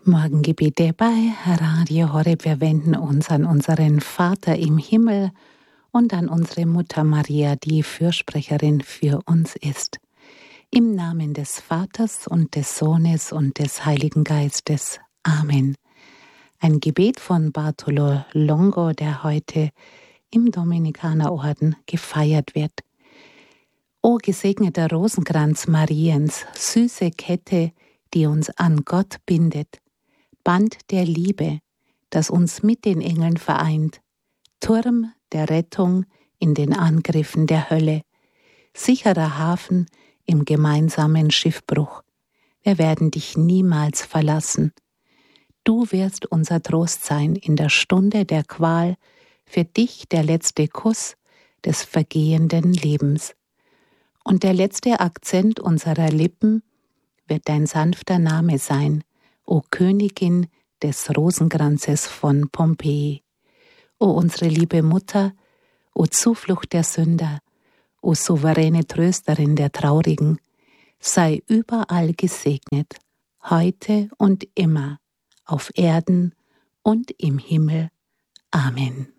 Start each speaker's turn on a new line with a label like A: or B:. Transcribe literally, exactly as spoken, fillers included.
A: Morgengebete bei Radio Horeb. Wir wenden uns an unseren Vater im Himmel und an unsere Mutter Maria, die Fürsprecherin für uns ist. Im Namen des Vaters und des Sohnes und des Heiligen Geistes. Amen. Ein Gebet von Bartolo Longo, der heute im Dominikanerorden gefeiert wird. O gesegneter Rosenkranz Mariens, süße Kette, die uns an Gott bindet, Band der Liebe, das uns mit den Engeln vereint, Turm der Rettung in den Angriffen der Hölle, sicherer Hafen im gemeinsamen Schiffbruch. Wir werden dich niemals verlassen. Du wirst unser Trost sein in der Stunde der Qual, für dich der letzte Kuss des vergehenden Lebens. Und der letzte Akzent unserer Lippen wird dein sanfter Name sein, O Königin des Rosenkranzes von Pompeji. O unsere liebe Mutter, O Zuflucht der Sünder, O souveräne Trösterin der Traurigen, sei überall gesegnet, heute und immer, auf Erden und im Himmel. Amen.